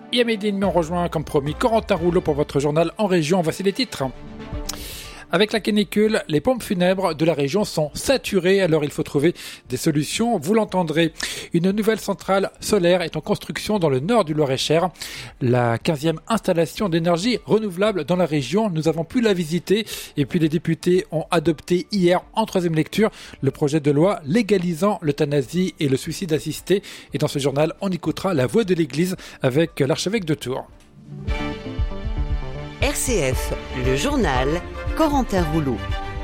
Et à midi et demi, on rejoint comme promis Corentin Rouleau pour votre journal en région. Voici les titres. Avec la canicule, les pompes funèbres de la région sont saturées, alors il faut trouver des solutions. Vous l'entendrez, une nouvelle centrale solaire est en construction dans le nord du Loir-et-Cher. La 15e installation d'énergie renouvelable dans la région, nous avons pu la visiter. Et puis les députés ont adopté hier en troisième lecture le projet de loi légalisant l'euthanasie et le suicide assisté. Et dans ce journal, on écoutera la voix de l'Église avec l'archevêque de Tours. RCF, le journal Corentin Rouleau.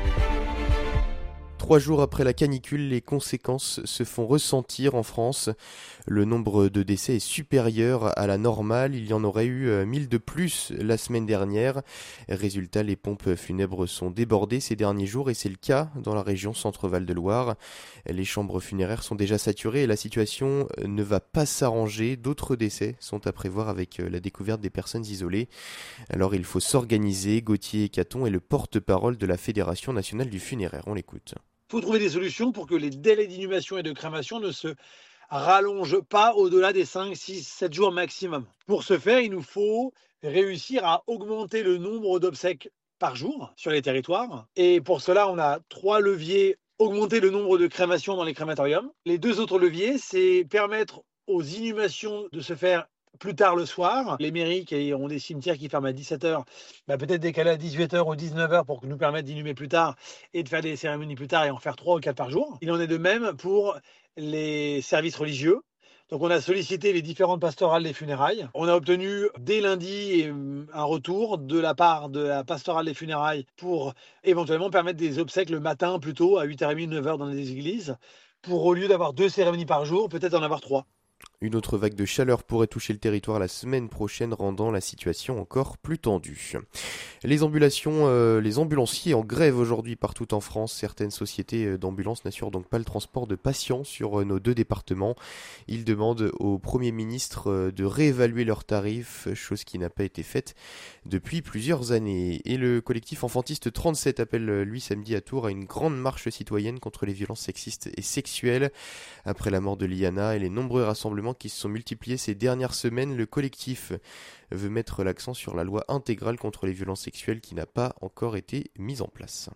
3 jours après la canicule, les conséquences se font ressentir en France. Le nombre de décès est supérieur à la normale. Il y en aurait eu 1000 de plus la semaine dernière. Résultat, les pompes funèbres sont débordées ces derniers jours et c'est le cas dans la région Centre-Val de Loire. Les chambres funéraires sont déjà saturées et la situation ne va pas s'arranger. D'autres décès sont à prévoir avec la découverte des personnes isolées. Alors il faut s'organiser. Gauthier Caton est le porte-parole de la Fédération nationale du funéraire. On l'écoute. Il faut trouver des solutions pour que les délais d'inhumation et de crémation ne se rallongent pas au-delà des 5, 6, 7 jours maximum. Pour ce faire, il nous faut réussir à augmenter le nombre d'obsèques par jour sur les territoires. Et pour cela, on a 3 leviers. Augmenter le nombre de crémations dans les crématoriums. Les 2 autres leviers, c'est permettre aux inhumations de se faire plus tard le soir. Les mairies qui ont des cimetières qui ferment à 17h, peut-être décaler à 18h ou 19h pour nous permettre d'inhumer plus tard et de faire des cérémonies plus tard et en faire 3 ou 4 par jour. Il en est de même pour les services religieux. Donc on a sollicité les différentes pastorales des funérailles. On a obtenu dès lundi un retour de la part de la pastorale des funérailles pour éventuellement permettre des obsèques le matin plutôt à 8h30, 9h dans les églises pour au lieu d'avoir 2 cérémonies par jour, peut-être en avoir 3. Une autre vague de chaleur pourrait toucher le territoire la semaine prochaine, rendant la situation encore plus tendue. Les ambulanciers en grève aujourd'hui partout en France. Certaines sociétés d'ambulances n'assurent donc pas le transport de patients sur nos 2 départements. Ils demandent au Premier ministre de réévaluer leurs tarifs, chose qui n'a pas été faite depuis plusieurs années. Et le collectif enfantiste 37 appelle lui samedi à Tours à une grande marche citoyenne contre les violences sexistes et sexuelles. Après la mort de Liana et les nombreux rassemblements qui se sont multipliés ces dernières semaines, le collectif veut mettre l'accent sur la loi intégrale contre les violences sexuelles qui n'a pas encore été mise en place.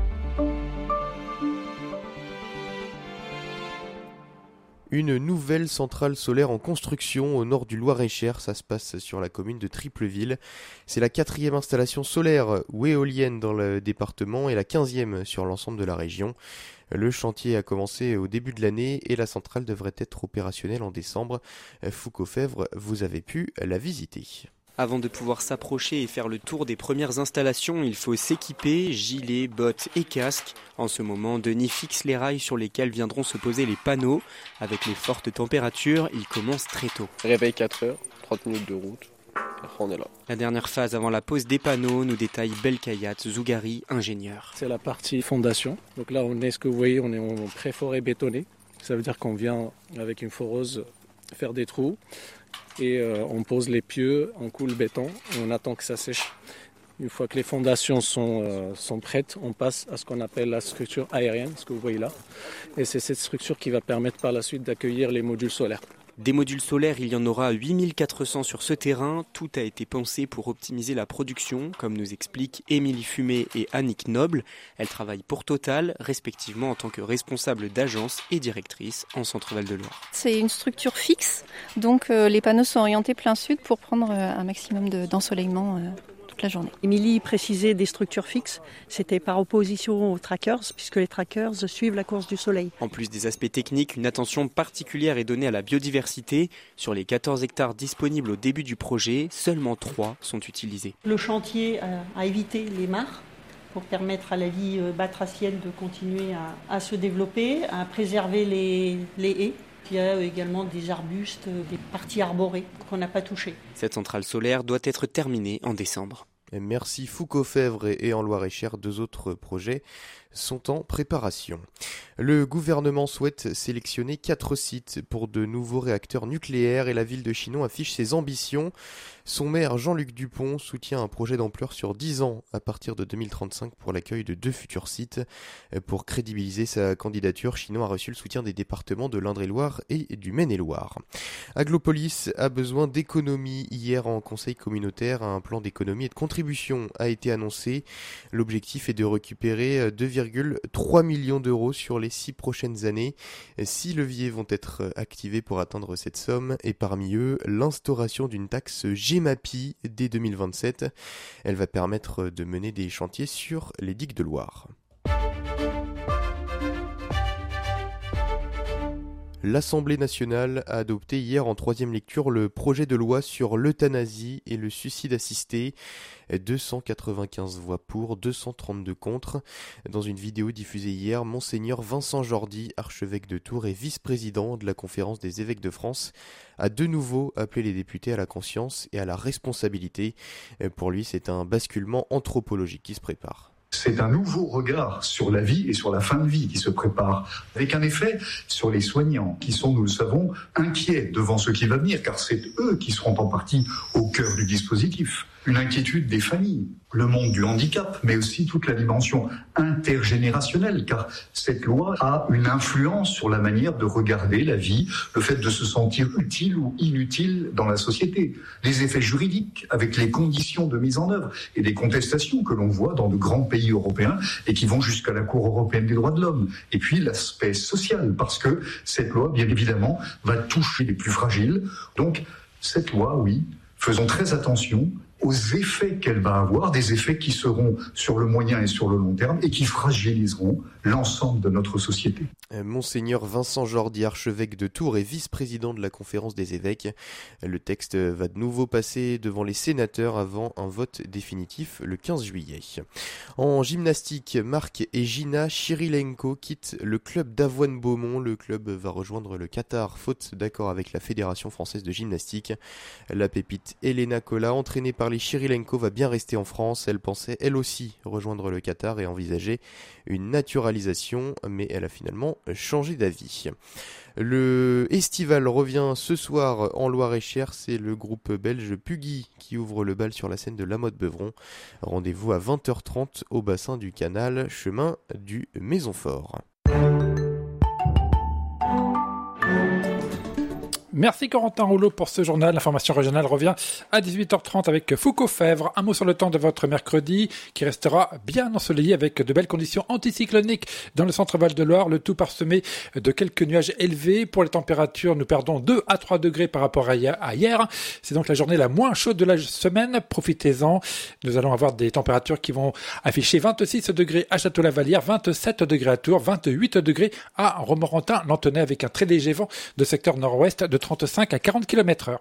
Une nouvelle centrale solaire en construction au nord du Loir-et-Cher, ça se passe sur la commune de Tripleville. C'est la 4e installation solaire ou éolienne dans le département et la 15e sur l'ensemble de la région. Le chantier a commencé au début de l'année et la centrale devrait être opérationnelle en décembre. Foucault-Fèvre, vous avez pu la visiter. Avant de pouvoir s'approcher et faire le tour des premières installations, il faut s'équiper, gilets, bottes et casques. En ce moment, Denis fixe les rails sur lesquels viendront se poser les panneaux. Avec les fortes températures, il commence très tôt. Réveil 4h, 30 minutes de route. Après on est là. La dernière phase avant la pose des panneaux nous détaille Belkayat Zougari, ingénieur. C'est la partie fondation. Donc là, ce que vous voyez, on est en pré-forêt bétonnée. Ça veut dire qu'on vient avec une foreuse faire des trous et on pose les pieux, on coule le béton et on attend que ça sèche. Une fois que les fondations sont prêtes, on passe à ce qu'on appelle la structure aérienne, ce que vous voyez là. Et c'est cette structure qui va permettre par la suite d'accueillir les modules solaires. Des modules solaires, il y en aura 8400 sur ce terrain. Tout a été pensé pour optimiser la production, comme nous expliquent Émilie Fumé et Annick Noble. Elles travaillent pour Total, respectivement en tant que responsables d'agence et directrice en Centre-Val de Loire. C'est une structure fixe, donc les panneaux sont orientés plein sud pour prendre un maximum d'ensoleillement la journée. Émilie précisait des structures fixes, c'était par opposition aux trackers, puisque les trackers suivent la course du soleil. En plus des aspects techniques, une attention particulière est donnée à la biodiversité. Sur les 14 hectares disponibles au début du projet, seulement 3 sont utilisés. Le chantier a évité les mares pour permettre à la vie batracienne de continuer à se développer, à préserver les haies. Il y a également des arbustes, des parties arborées qu'on n'a pas touchées. Cette centrale solaire doit être terminée en décembre. Merci Foucault-Fèvre et en Loir-et-Cher, 2 autres projets sont en préparation. Le gouvernement souhaite sélectionner 4 sites pour de nouveaux réacteurs nucléaires et la ville de Chinon affiche ses ambitions. Son maire Jean-Luc Dupont soutient un projet d'ampleur sur 10 ans à partir de 2035 pour l'accueil de 2 futurs sites. Pour crédibiliser sa candidature, Chinon a reçu le soutien des départements de l'Indre-et-Loire et du Maine-et-Loire. Aglopolis a besoin d'économies. Hier en conseil communautaire, un plan d'économie et de contribution a été annoncé. L'objectif est de récupérer 2,3 millions d'euros sur les 6 prochaines années. 6 leviers vont être activés pour atteindre cette somme et parmi eux, l'instauration d'une taxe Gemapi dès 2027. Elle va permettre de mener des chantiers sur les digues de Loire. L'Assemblée nationale a adopté hier en 3e lecture le projet de loi sur l'euthanasie et le suicide assisté. 295 voix pour, 232 contre. Dans une vidéo diffusée hier, Monseigneur Vincent Jordi, archevêque de Tours et vice-président de la Conférence des évêques de France, a de nouveau appelé les députés à la conscience et à la responsabilité. Pour lui, c'est un basculement anthropologique qui se prépare. C'est un nouveau regard sur la vie et sur la fin de vie qui se prépare, avec un effet sur les soignants, qui sont, nous le savons, inquiets devant ce qui va venir, car c'est eux qui seront en partie au cœur du dispositif. Une inquiétude des familles, le monde du handicap, mais aussi toute la dimension intergénérationnelle, car cette loi a une influence sur la manière de regarder la vie, le fait de se sentir utile ou inutile dans la société, les effets juridiques avec les conditions de mise en œuvre et des contestations que l'on voit dans de grands pays européens et qui vont jusqu'à la Cour européenne des droits de l'homme. Et puis l'aspect social, parce que cette loi, bien évidemment, va toucher les plus fragiles. Donc cette loi, oui, faisons très attention aux effets qu'elle va avoir, des effets qui seront sur le moyen et sur le long terme et qui fragiliseront l'ensemble de notre société. Monseigneur Vincent Jordi, archevêque de Tours et vice-président de la Conférence des évêques. Le texte va de nouveau passer devant les sénateurs avant un vote définitif le 15 juillet. En gymnastique, Marc et Gina Chirilenko quittent le club d'Avoine Beaumont. Le club va rejoindre le Qatar, faute d'accord avec la Fédération française de gymnastique. La pépite Elena Kola, entraînée par les Chirilenko, va bien rester en France. Elle pensait elle aussi rejoindre le Qatar et envisager une naturalisation, mais elle a finalement changé d'avis. Le Estival revient ce soir en Loir-et-Cher. C'est le groupe belge Puggy qui ouvre le bal sur la scène de La Motte-Beuvron. Rendez-vous à 20h30 au bassin du Canal, chemin du Maisonfort. Merci Corentin Rouleau pour ce journal. L'information régionale revient à 18h30 avec Foucault Fèvre. Un mot sur le temps de votre mercredi qui restera bien ensoleillé avec de belles conditions anticycloniques dans le centre Val-de-Loire, le tout parsemé de quelques nuages élevés. Pour les températures, nous perdons 2 à 3 degrés par rapport à hier. C'est donc la journée la moins chaude de la semaine. Profitez-en. Nous allons avoir des températures qui vont afficher 26 degrés à Château-Lavalière, 27 degrés à Tours, 28 degrés à Romorantin-Lanthenay avec un très léger vent de secteur nord-ouest de 35 à 40 km/h.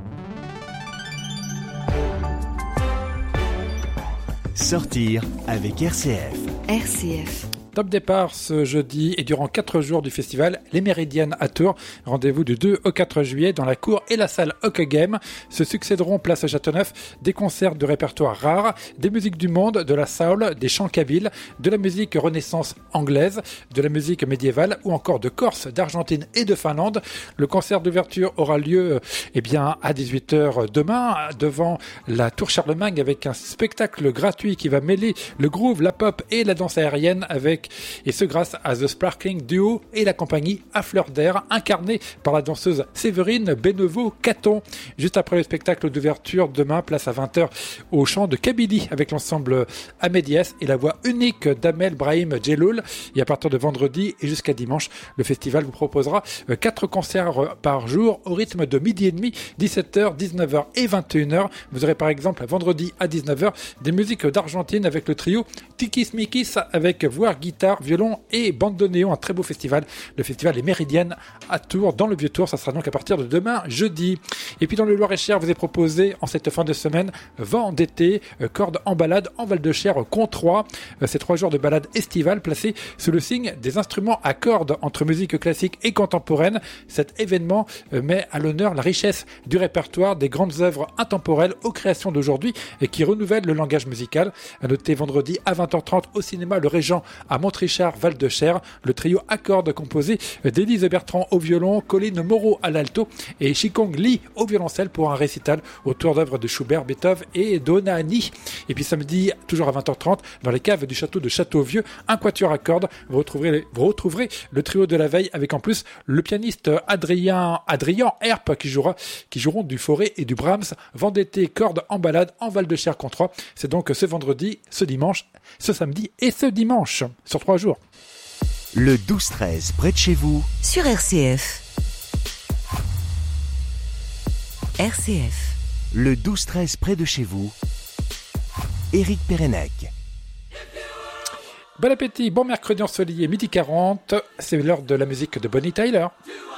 Sortir avec RCF. RCF. Top départ ce jeudi et durant 4 jours du festival Les Méridiennes à Tours. Rendez-vous du 2 au 4 juillet dans la cour et la salle Hockey Game. Se succéderont place Châteauneuf des concerts de répertoire rare, des musiques du monde, de la soul, des chants kabyles, de la musique renaissance anglaise, de la musique médiévale ou encore de Corse, d'Argentine et de Finlande. Le concert d'ouverture aura lieu à 18h demain devant la tour Charlemagne avec un spectacle gratuit qui va mêler le groove, la pop et la danse aérienne et ce grâce à The Sparkling Duo et la compagnie À Fleur d'Air, incarnée par la danseuse Séverine Beneveau-Caton. Juste après le spectacle d'ouverture, demain, place à 20h au chant de Kabylie avec l'ensemble Amédiès et la voix unique d'Amel Brahim Djeloul. Et à partir de vendredi et jusqu'à dimanche, le festival vous proposera 4 concerts par jour au rythme de midi et demi, 17h, 19h et 21h. Vous aurez par exemple vendredi à 19h des musiques d'Argentine avec le trio Tikis Mikis avec voix, guitare, violon et bande de néon, un très beau festival, le festival Les Méridiennes à Tours, dans le Vieux-Tours. Ça sera donc à partir de demain, jeudi. Et puis dans le Loir-et-Cher, vous est proposé en cette fin de semaine Vent d'été, cordes en balade en Val-de-Cher, Comtrois. Ces 3 jours de balade estivale placés sous le signe des instruments à cordes entre musique classique et contemporaine. Cet événement met à l'honneur la richesse du répertoire des grandes œuvres intemporelles aux créations d'aujourd'hui et qui renouvellent le langage musical. À noter vendredi à 20h30 au cinéma Le Régent à Montrichard, Val-de-Cher, le trio à cordes composé d'Élise Bertrand au violon, Colline Moreau à l'alto et Shikong Lee au violoncelle pour un récital autour d'œuvres de Schubert, Beethoven et Donani. Et puis samedi, toujours à 20h30, dans les caves du château de Châteauvieux, un quatuor à cordes. Vous retrouverez le trio de la veille avec en plus le pianiste Adrien Herp qui joueront du Forêt et du Brahms. Vent d'été, cordes en balade en Val-de-Cher, Comtrois. C'est donc ce vendredi, ce dimanche, ce samedi et ce dimanche, sur 3 jours. Le 12-13 près de chez vous. Sur RCF. RCF. Le 12-13 près de chez vous. Éric Pérenec. Bon appétit, bon mercredi ensoleillé, midi 40. C'est l'heure de la musique de Bonnie Tyler.